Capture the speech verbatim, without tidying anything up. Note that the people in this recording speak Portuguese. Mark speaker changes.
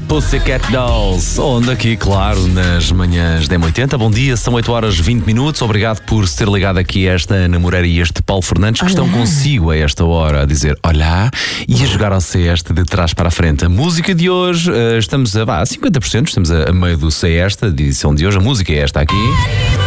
Speaker 1: Pussycat Dolls, onde aqui, claro, nas manhãs da M oitenta. Bom dia, são oito horas e vinte minutos. Obrigado por se ter ligado aqui a esta Ana Moreira e este Paulo Fernandes, que
Speaker 2: Olá.
Speaker 1: estão consigo a esta hora a dizer olá e a jogar ao Cesta de trás para a frente. A música de hoje, uh, estamos a, vá, a cinquenta por cento, estamos a, a meio do Cesta, de edição de hoje. A música é esta aqui.